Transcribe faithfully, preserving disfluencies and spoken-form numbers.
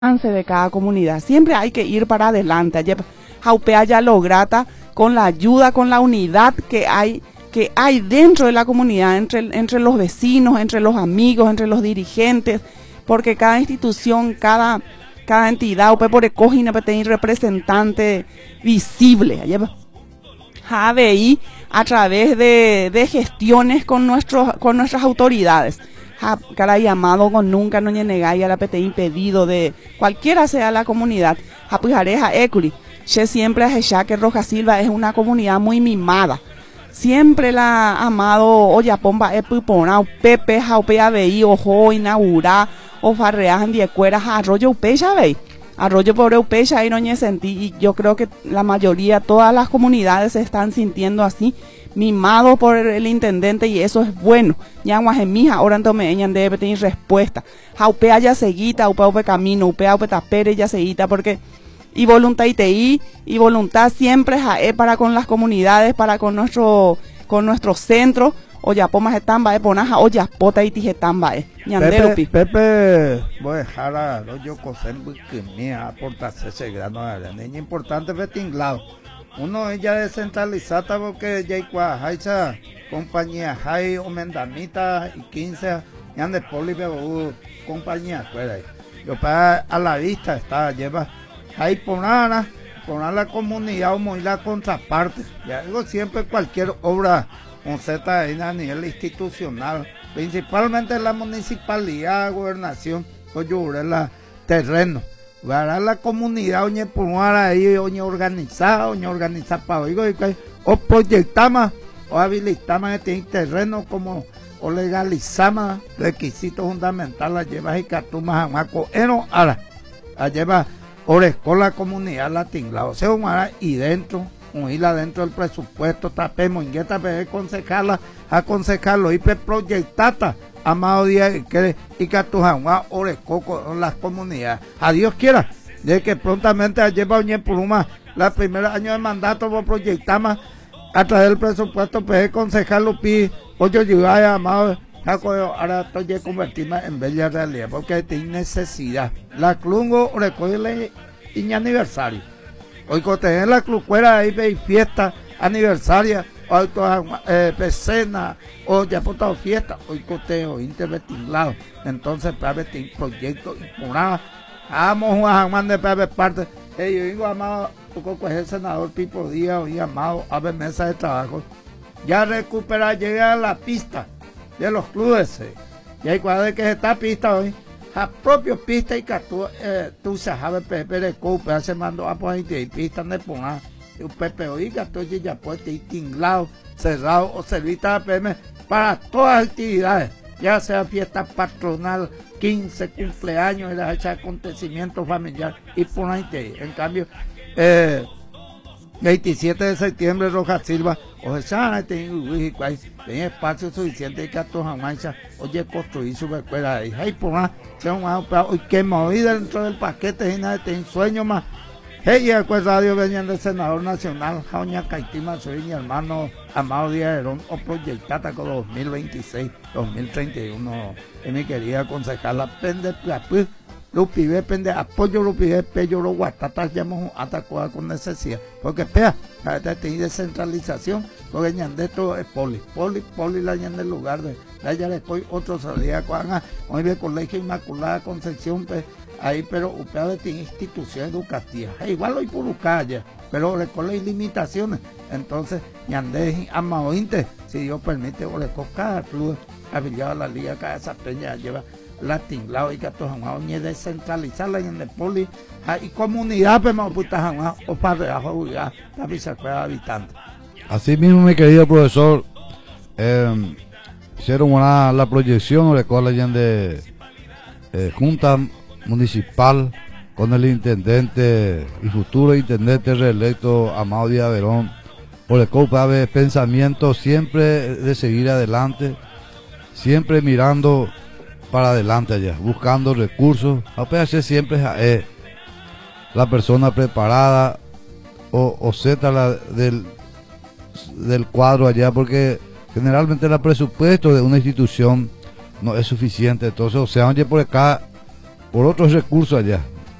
de cada comunidad. Siempre hay que ir para adelante. Ayer Jaupea ya lograta con la ayuda, con la unidad que hay, que hay dentro de la comunidad, entre, entre los vecinos, entre los amigos, entre los dirigentes, porque cada institución, cada, cada entidad, upe por ecogina, tiene representante visible. Ayer A B I a través de, de gestiones con nuestros, con nuestras autoridades. Cara llamado con nunca no negáis a la P T impedido de cualquiera sea la comunidad. Japujareja Ecuri, che siempre a que Roja Silva es una comunidad muy mimada. Siempre la amado Oyapomba Epipona, Pepe, Jaupe A B I, Ojo, Inaugura, o Farreajan Diecueras, Arroyo Upecha, veis. Arroyo por Eupecha y no sentí, y yo creo que la mayoría, todas las comunidades se están sintiendo así, mimado por el intendente, y eso es bueno. Ya guajemija, ahora entonces debe tener respuesta. Jaupea ya seguita, upea upe camino, upea upe tapere ya seguita, porque y voluntad I T I y voluntad siempre es para con las comunidades, para con nuestro con nuestros centros. O ya pomas estamba, ponaja, o ya pota y tijetamba, Pepe, Pepe, voy a dejar a yo coser que me aportarse ese grano de arena. Es importante ver tinglado. Uno ya descentralizada porque ya hay cuajaisa, compañía hay o mendamita y quince, ya de poli, pero compañía fuera. Yo para a la vista está, lleva, hay poner poner la comunidad o la contraparte. Ya digo siempre cualquier obra un Z a nivel institucional, principalmente la municipalidad, gobernación, coyure la terreno, para la comunidad, oñe por ahí, oñe organizada, oñe organizada para oigo, o proyectamos, o habilitamos este terreno como, o legalizamos requisitos fundamentales, lleva y catumas a maco, eno, ahora, lleva, orezco la comunidad latina, o sea, un ara y dentro, un isla dentro del presupuesto, tapemos, ingueta, aconsejarla, aconsejarlo, y proyectata, amado día, que y que tu jamás orezco con las comunidades. A Dios quiera, de que prontamente lleva Oñe Puruma, la primera año de mandato, vos proyectamos a través del presupuesto, pues aconsejarlo, pi, oye, yo amado, ahora estoy convertirme en bella realidad, porque tiene necesidad. La clungo recoge y aniversario. Hoy cotejen la clucuera ahí ve fiesta aniversaria, hoy eh, pecena, o ya por fiesta, hoy coteo intervetinglado. Entonces, para ver proyecto y por nada, vamos a Juan de P B parte. Hey, yo digo, amado, poco pues el senador Pipo Díaz, hoy amado, a ver mesa de trabajo. Ya recupera, llega a la pista de los clubes. Eh. Y hay cuadra que está pista hoy. A propio pista y que tú, eh, tú sabes, Pepe de Coupe, se mandó a poner y pista de poner. Y Pepe, oiga, tú ya puedes ir tinglado, cerrado o servita de P M para todas las actividades, ya sea fiesta patronal, quince cumpleaños, ese acontecimiento familiar y poner ahí. En cambio, eh, veintisiete de septiembre, Roja Silva, o sea, tiene espacio suficiente que a tu jamaica, oye, construir su escuela ahí. Hay por más, hoy que moví dentro del paquete, y nada, tiene sueño más. Hey, pues radio venían del senador nacional, Jauña Caitima, soy mi hermano Amado Díaz Herón, o proyectata con dos mil veintiséis, dos mil treinta y uno, que me quería aconsejar la pende, pues, los pibes pende apoyo los pibes pello los guatatas llamamos atacoa con necesidad porque pea ahorita tiene descentralización porque ñande esto es poli poli poli la ñande en lugar de la ya le coy otro salida cuanga hoy ve colegio Inmaculada Concepción pues ahí pero upea de tiene institución educativa igual hoy por calle pero le coge limitaciones entonces ñande amaointe si Dios permite o le cada club afiliado a la liga cada esa peña lleva la tinglado y que todos ni descentralizarla en el poli y comunidad pero me puta o para jugar la vicecuela habitante. Así mismo mi querido profesor eh, hicieron una la proyección o la de eh, junta municipal con el intendente y futuro intendente reelecto Amado Díaz Verón por el copa de pensamiento siempre de seguir adelante, siempre mirando para adelante allá, buscando recursos, a P H siempre es eh, la persona preparada o, o Z la del, del cuadro allá, porque generalmente el presupuesto de una institución no es suficiente, entonces o sea, oye por acá, por otros recursos allá,